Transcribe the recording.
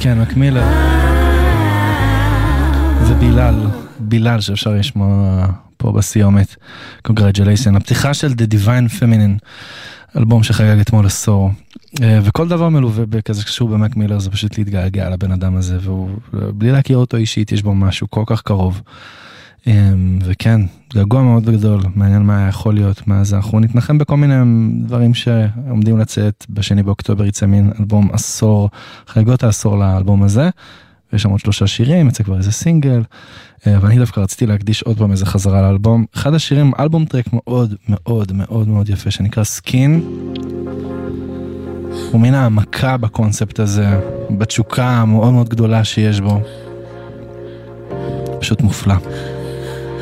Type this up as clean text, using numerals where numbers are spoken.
כן, מקמילר. זה בילal שאפשר לשמוע פה בסיומת. Congratulations. הפתיחה של The Divine Feminine, אלבום שחגג אתמול עשור. וכל דבר מלווה בכזה קשור במק מילר, זה פשוט להתגעגע לבן אדם הזה, ובלי להכיר אותו אישית, יש בו משהו כל כך קרוב. וכן, געגוע מאוד גדול, מעניין מה היה יכול להיות, מה זה, אנחנו נתנחם בכל מיני דברים שעומדים לצאת, בשני באוקטובר יצא מין אלבום עשור, חגגות העשור לאלבום הזה, ויש שם עוד 3 שירים, יצא כבר איזה סינגל, אבל אני דווקא רציתי להקדיש עוד פעם איזה חזרה לאלבום, אחד השירים, אלבום טרק מאוד מאוד מאוד מאוד יפה, שנקרא סקין, הוא מין העמקה בקונספט הזה, בתשוקה המאוד מאוד גדולה שיש בו, פשוט מופלא.